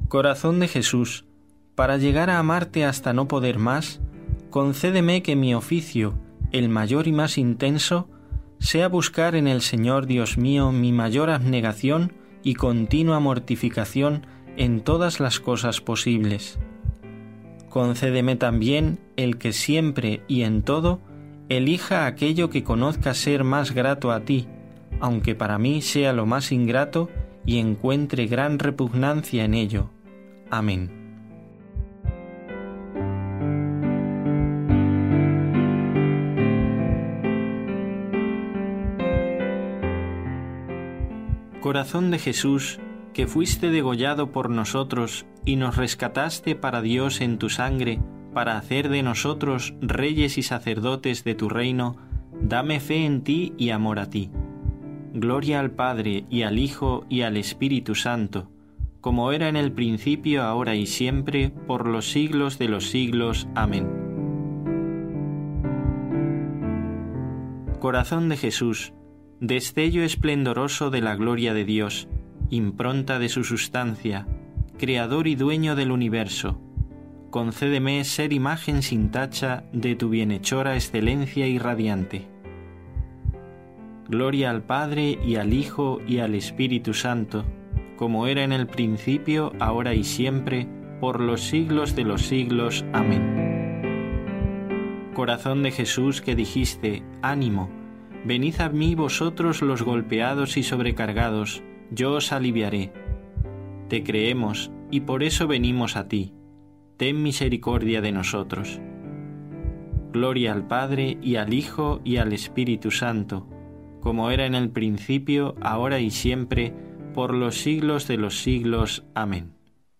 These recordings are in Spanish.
Corazón de Jesús, para llegar a amarte hasta no poder más, concédeme que mi oficio, el mayor y más intenso, sea buscar en el Señor Dios mío mi mayor abnegación y continua mortificación en todas las cosas posibles. Concédeme también el que siempre y en todo elija aquello que conozca ser más grato a ti, aunque para mí sea lo más ingrato y encuentre gran repugnancia en ello. Amén. Corazón de Jesús, que fuiste degollado por nosotros y nos rescataste para Dios en tu sangre, para hacer de nosotros reyes y sacerdotes de tu reino, dame fe en ti y amor a ti. Gloria al Padre, y al Hijo, y al Espíritu Santo, como era en el principio, ahora y siempre, por los siglos de los siglos. Amén. Corazón de Jesús, destello esplendoroso de la gloria de Dios, impronta de su sustancia, creador y dueño del universo, concédeme ser imagen sin tacha de tu bienhechora excelencia irradiante. Gloria al Padre, y al Hijo, y al Espíritu Santo, como era en el principio, ahora y siempre, por los siglos de los siglos. Amén. Corazón de Jesús, que dijiste: ánimo, venid a mí vosotros los golpeados y sobrecargados, yo os aliviaré. Te creemos, y por eso venimos a ti. Ten misericordia de nosotros. Gloria al Padre, y al Hijo, y al Espíritu Santo, como era en el principio, ahora y siempre, por los siglos de los siglos. Amén.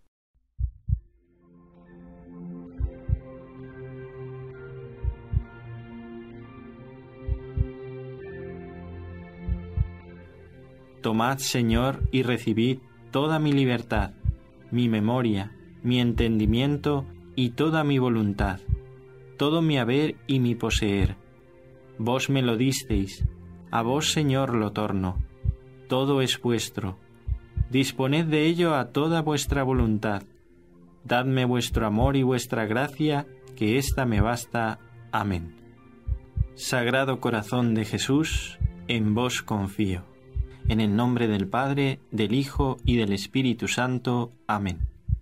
Tomad, Señor, y recibid toda mi libertad, mi memoria, mi entendimiento y toda mi voluntad, todo mi haber y mi poseer. Vos me lo disteis, a vos, Señor, lo torno. Todo es vuestro. Disponed de ello a toda vuestra voluntad. Dadme vuestro amor y vuestra gracia, que ésta me basta. Amén. Sagrado Corazón de Jesús, en vos confío. En el nombre del Padre, del Hijo y del Espíritu Santo. Amén.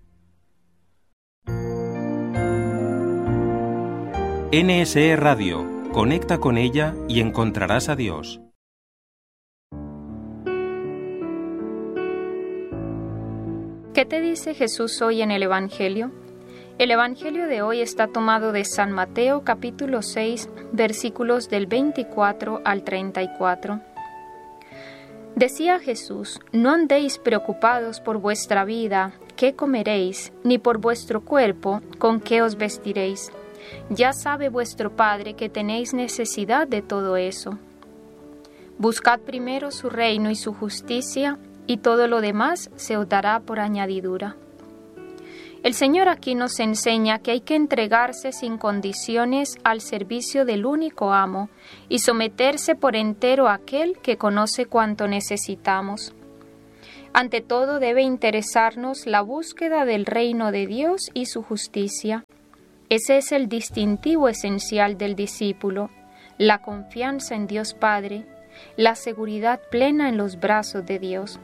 NSE Radio. Conecta con ella y encontrarás a Dios. ¿Qué te dice Jesús hoy en el Evangelio? El Evangelio de hoy está tomado de San Mateo capítulo 6, versículos del 24 al 34. Decía Jesús: no andéis preocupados por vuestra vida, qué comeréis, ni por vuestro cuerpo, con qué os vestiréis. Ya sabe vuestro Padre que tenéis necesidad de todo eso. Buscad primero su reino y su justicia, y todo lo demás se os dará por añadidura. El Señor aquí nos enseña que hay que entregarse sin condiciones al servicio del único amo y someterse por entero a aquel que conoce cuánto necesitamos. Ante todo debe interesarnos la búsqueda del reino de Dios y su justicia. Ese es el distintivo esencial del discípulo, la confianza en Dios Padre, la seguridad plena en los brazos de Dios.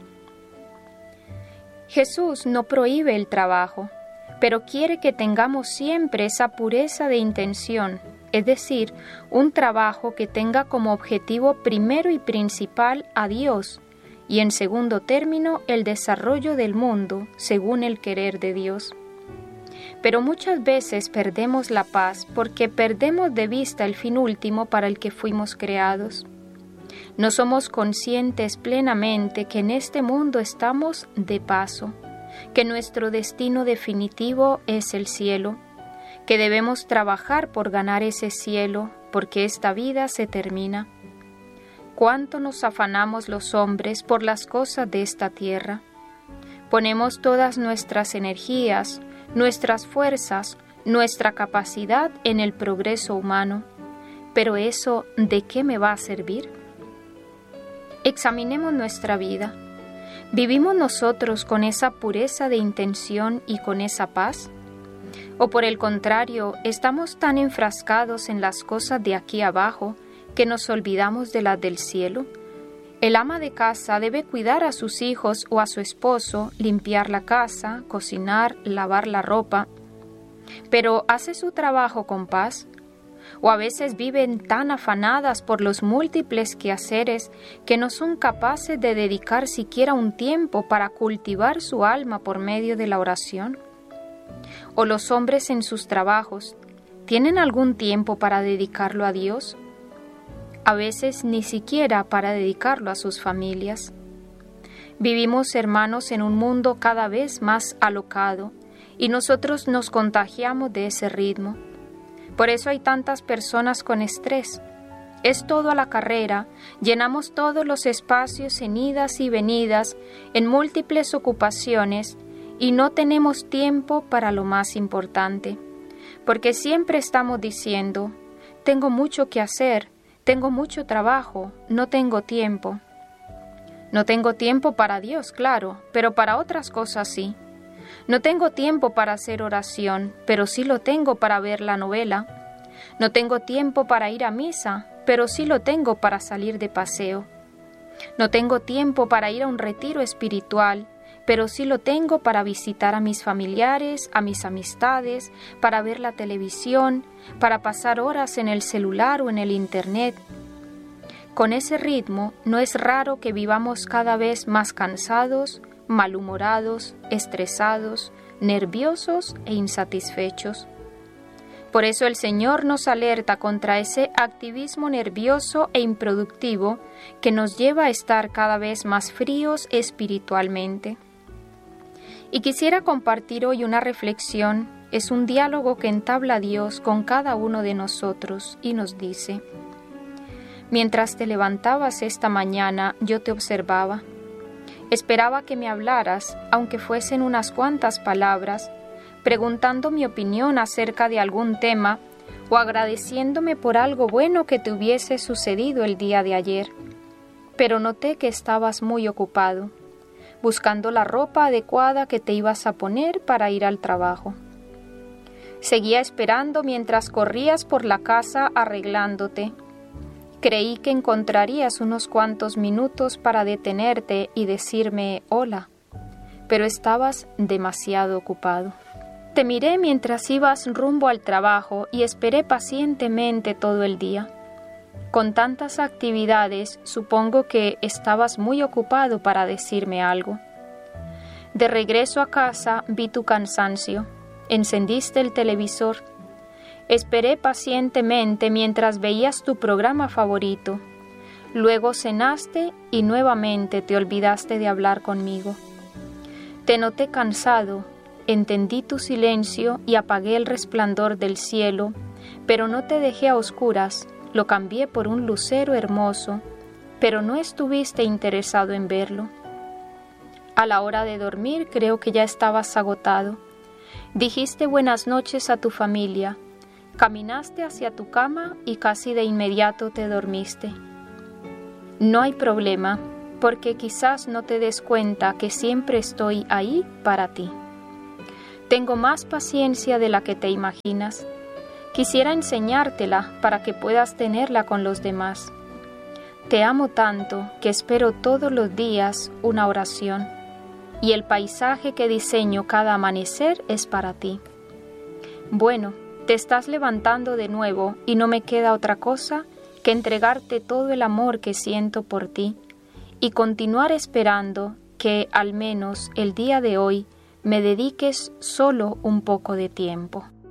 Jesús no prohíbe el trabajo, pero quiere que tengamos siempre esa pureza de intención, es decir, un trabajo que tenga como objetivo primero y principal a Dios y en segundo término el desarrollo del mundo según el querer de Dios. Pero muchas veces perdemos la paz porque perdemos de vista el fin último para el que fuimos creados. No somos conscientes plenamente que en este mundo estamos de paso, que nuestro destino definitivo es el cielo, que debemos trabajar por ganar ese cielo, porque esta vida se termina. ¿Cuánto nos afanamos los hombres por las cosas de esta tierra? Ponemos todas nuestras energías, nuestras fuerzas, nuestra capacidad en el progreso humano, pero ¿eso de qué me va a servir? Examinemos nuestra vida. ¿Vivimos nosotros con esa pureza de intención y con esa paz? ¿O por el contrario, estamos tan enfrascados en las cosas de aquí abajo que nos olvidamos de las del cielo? El ama de casa debe cuidar a sus hijos o a su esposo, limpiar la casa, cocinar, lavar la ropa, pero ¿hace su trabajo con paz? O a veces viven tan afanadas por los múltiples quehaceres que no son capaces de dedicar siquiera un tiempo para cultivar su alma por medio de la oración. O los hombres en sus trabajos, ¿tienen algún tiempo para dedicarlo a Dios? A veces ni siquiera para dedicarlo a sus familias. Vivimos, hermanos, en un mundo cada vez más alocado y nosotros nos contagiamos de ese ritmo. Por eso hay tantas personas con estrés. Es todo a la carrera, llenamos todos los espacios en idas y venidas, en múltiples ocupaciones, y no tenemos tiempo para lo más importante, porque siempre estamos diciendo, tengo mucho que hacer, tengo mucho trabajo, no tengo tiempo. No tengo tiempo para Dios, claro, pero para otras cosas sí. No tengo tiempo para hacer oración, pero sí lo tengo para ver la novela. No tengo tiempo para ir a misa, pero sí lo tengo para salir de paseo. No tengo tiempo para ir a un retiro espiritual, pero sí lo tengo para visitar a mis familiares, a mis amistades, para ver la televisión, para pasar horas en el celular o en el internet. Con ese ritmo, no es raro que vivamos cada vez más cansados, malhumorados, estresados, nerviosos e insatisfechos. Por eso el Señor nos alerta contra ese activismo nervioso e improductivo que nos lleva a estar cada vez más fríos espiritualmente. Y quisiera compartir hoy una reflexión, es un diálogo que entabla Dios con cada uno de nosotros y nos dice: mientras te levantabas esta mañana, yo te observaba. Esperaba que me hablaras, aunque fuesen unas cuantas palabras, preguntando mi opinión acerca de algún tema o agradeciéndome por algo bueno que te hubiese sucedido el día de ayer. Pero noté que estabas muy ocupado, buscando la ropa adecuada que te ibas a poner para ir al trabajo. Seguía esperando mientras corrías por la casa arreglándote. Creí que encontrarías unos cuantos minutos para detenerte y decirme hola, pero estabas demasiado ocupado. Te miré mientras ibas rumbo al trabajo y esperé pacientemente todo el día. Con tantas actividades, supongo que estabas muy ocupado para decirme algo. De regreso a casa, vi tu cansancio. Encendiste el televisor. Esperé pacientemente mientras veías tu programa favorito. Luego cenaste y nuevamente te olvidaste de hablar conmigo. Te noté cansado, entendí tu silencio y apagué el resplandor del cielo, pero no te dejé a oscuras, lo cambié por un lucero hermoso, pero no estuviste interesado en verlo. A la hora de dormir creo que ya estabas agotado. Dijiste buenas noches a tu familia. Caminaste hacia tu cama y casi de inmediato te dormiste. No hay problema, porque quizás no te des cuenta que siempre estoy ahí para ti. Tengo más paciencia de la que te imaginas. Quisiera enseñártela para que puedas tenerla con los demás. Te amo tanto que espero todos los días una oración, y el paisaje que diseño cada amanecer es para ti. Bueno, te estás levantando de nuevo y no me queda otra cosa que entregarte todo el amor que siento por ti y continuar esperando que, al menos el día de hoy, me dediques solo un poco de tiempo.